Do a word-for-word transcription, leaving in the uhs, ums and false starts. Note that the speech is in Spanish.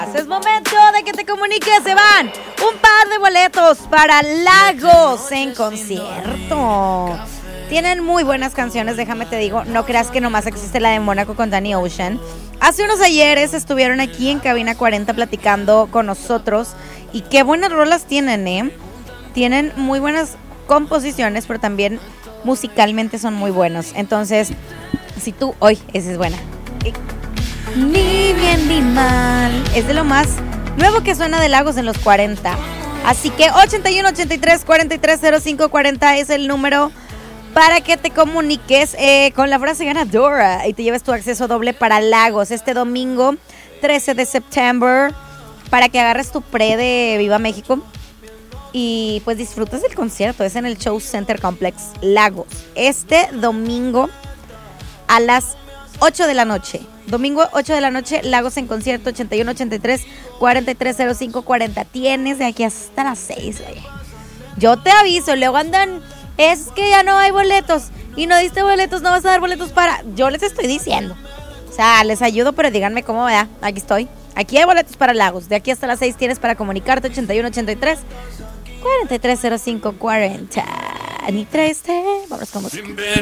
Es momento de que te comuniques, se van un par de boletos para Lagos en concierto. Tienen muy buenas canciones, déjame te digo, no creas que nomás existe la de Mónaco con Danny Ocean. Hace unos ayeres estuvieron aquí en Cabina cuarenta platicando con nosotros y qué buenas rolas tienen, ¿eh? Tienen muy buenas composiciones, pero también musicalmente son muy buenos. Entonces, si tú, hoy, esa es buena. Ni bien ni mal. Es de lo más nuevo que suena de Lagos en los cuarenta. Así que ochenta y uno, ochenta y tres, cuarenta y tres, cero cinco, cuarenta es el número para que te comuniques eh, con la frase ganadora y te lleves tu acceso doble para Lagos este domingo trece de septiembre para que agarres tu pre de Viva México y pues disfrutes del concierto. Es en el Show Center Complex Lagos este domingo a las ocho de la noche. Domingo ocho de la noche, Lagos en concierto, ochenta y uno, ochenta y tres, cuarenta y tres, cero cinco, cuarenta. Tienes de aquí hasta las seis, güey. Yo te aviso, luego andan, es que ya no hay boletos y no diste boletos, no vas a dar boletos para... Yo les estoy diciendo. O sea, les ayudo, pero díganme cómo va. Aquí estoy. Aquí hay boletos para Lagos. De aquí hasta las seis tienes para comunicarte, ochenta y uno, ochenta y tres, cuarenta y tres, cero cinco, cuarenta. Ni tres, vamos con música.